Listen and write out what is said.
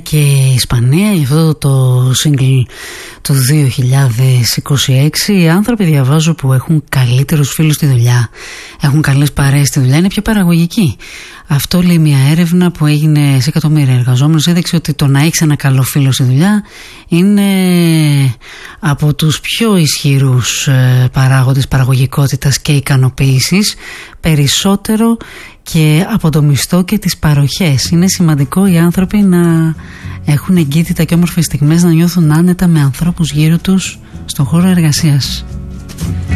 και η Ισπανία για αυτό το single του 2026. Οι άνθρωποι, διαβάζω, που έχουν καλύτερους φίλους στη δουλειά, έχουν καλές παρέες στη δουλειά, είναι πιο παραγωγικοί. Αυτό λέει μια έρευνα που έγινε σε εκατομμύρια εργαζόμενους. Έδειξε ότι το να έχεις ένα καλό φίλο στη δουλειά είναι από τους πιο ισχυρούς παράγοντες παραγωγικότητας και ικανοποίησης, περισσότερο και από το μισθό και τις παροχές. Είναι σημαντικό οι άνθρωποι να έχουν εγκύτητα και όμορφες στιγμές, να νιώθουν άνετα με ανθρώπους γύρω τους στον χώρο εργασίας.